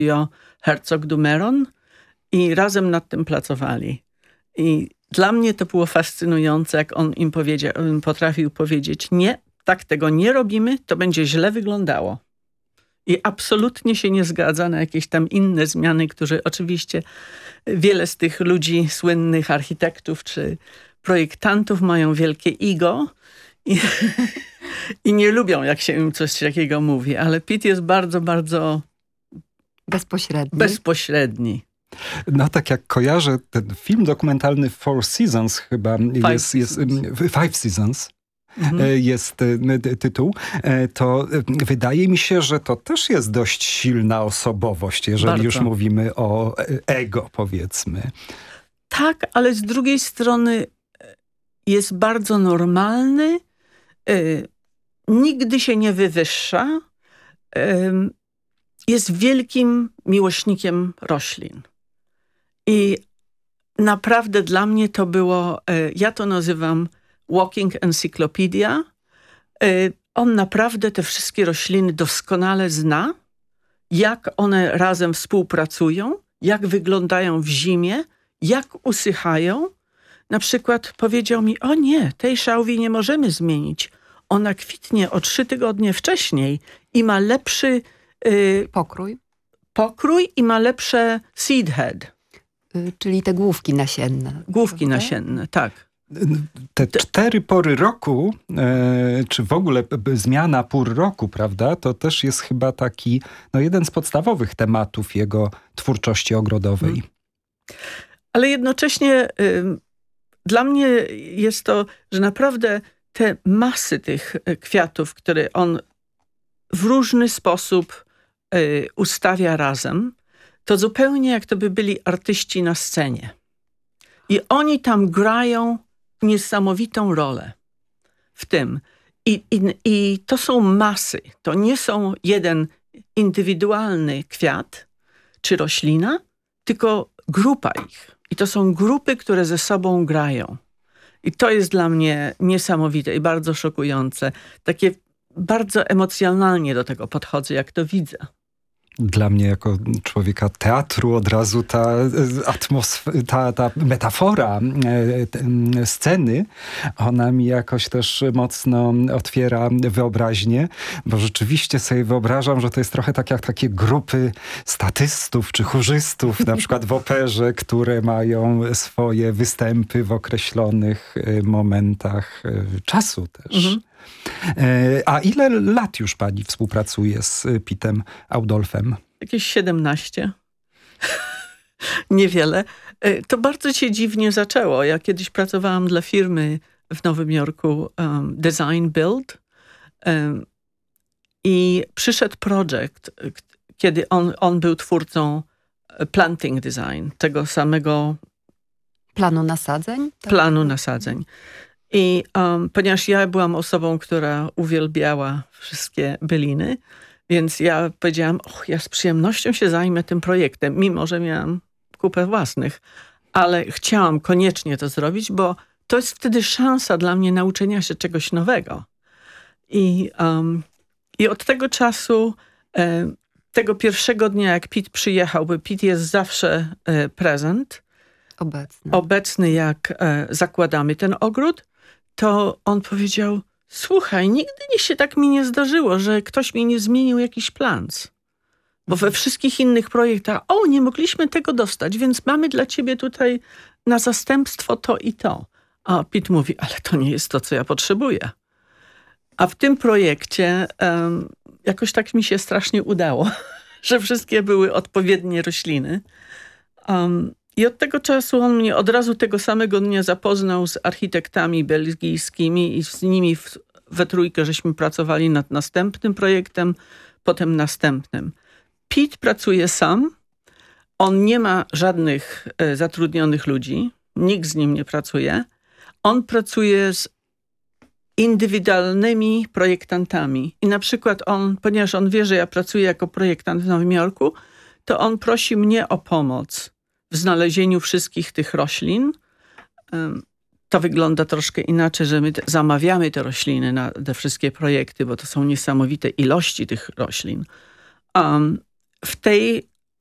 studio Herzog du Meron i razem nad tym pracowali. I dla mnie to było fascynujące, jak on im potrafił powiedzieć, nie, tak tego nie robimy, to będzie źle wyglądało. I absolutnie się nie zgadza na jakieś tam inne zmiany, które oczywiście wiele z tych ludzi, słynnych architektów czy projektantów mają wielkie ego i nie lubią, jak się im coś takiego mówi. Ale Pitt jest bardzo, bardzo bezpośredni. No tak jak kojarzę ten film dokumentalny Four Seasons chyba, Five Seasons. Jest tytuł, to wydaje mi się, że to też jest dość silna osobowość, jeżeli już mówimy o ego, powiedzmy. Tak, ale z drugiej strony jest bardzo normalny, nigdy się nie wywyższa, jest wielkim miłośnikiem roślin. I naprawdę dla mnie to było, ja to nazywam Walking Encyclopedia. On naprawdę te wszystkie rośliny doskonale zna, jak one razem współpracują, jak wyglądają w zimie, jak usychają. Na przykład powiedział mi, o nie, tej szałwi nie możemy zmienić. Ona kwitnie o 3 tygodnie wcześniej i ma lepszy pokrój i ma lepsze seed head. Czyli te główki nasienne. Główki nasienne, tak. Te 4 pory roku, czy w ogóle zmiana pór roku, prawda, to też jest chyba taki jeden z podstawowych tematów jego twórczości ogrodowej. Ale jednocześnie dla mnie jest to, że naprawdę te masy tych kwiatów, które on w różny sposób ustawia razem, to zupełnie jak to by byli artyści na scenie. I oni tam grają niesamowitą rolę w tym. I to są masy. To nie są jeden indywidualny kwiat czy roślina, tylko grupa ich. I to są grupy, które ze sobą grają. I to jest dla mnie niesamowite i bardzo szokujące. Takie bardzo emocjonalnie do tego podchodzę, jak to widzę. Dla mnie jako człowieka teatru od razu ta metafora sceny, ona mi jakoś też mocno otwiera wyobraźnię, bo rzeczywiście sobie wyobrażam, że to jest trochę tak jak takie grupy statystów czy chórzystów, na przykład w operze, które mają swoje występy w określonych momentach czasu też. A ile lat już pani współpracuje z Pittem Adolfem? Jakieś 17. Niewiele. To bardzo się dziwnie zaczęło. Ja kiedyś pracowałam dla firmy w Nowym Jorku Design Build i przyszedł projekt, kiedy on był twórcą planting design, tego samego planu nasadzeń? Tak? Planu nasadzeń. I ponieważ ja byłam osobą, która uwielbiała wszystkie byliny, więc ja powiedziałam, ja z przyjemnością się zajmę tym projektem, mimo że miałam kupę własnych. Ale chciałam koniecznie to zrobić, bo to jest wtedy szansa dla mnie nauczenia się czegoś nowego. I od tego czasu, tego pierwszego dnia, jak Pitt przyjechał, bo Pitt jest zawsze present, obecny jak zakładamy ten ogród, to on powiedział, słuchaj, nigdy tak mi nie zdarzyło, że ktoś mi nie zmienił jakiś plan. Bo we wszystkich innych projektach, nie mogliśmy tego dostać, więc mamy dla ciebie tutaj na zastępstwo to i to. A Pitt mówi, ale to nie jest to, co ja potrzebuję. A w tym projekcie jakoś tak mi się strasznie udało, że wszystkie były odpowiednie rośliny. I od tego czasu on mnie od razu tego samego dnia zapoznał z architektami belgijskimi i z nimi we trójkę żeśmy pracowali nad następnym projektem, potem następnym. Pitt pracuje sam. On nie ma żadnych zatrudnionych ludzi. Nikt z nim nie pracuje. On pracuje z indywidualnymi projektantami. I na przykład ponieważ on wie, że ja pracuję jako projektant w Nowym Jorku, to on prosi mnie o pomoc w znalezieniu wszystkich tych roślin. To wygląda troszkę inaczej, że my zamawiamy te rośliny na te wszystkie projekty, bo to są niesamowite ilości tych roślin. W tej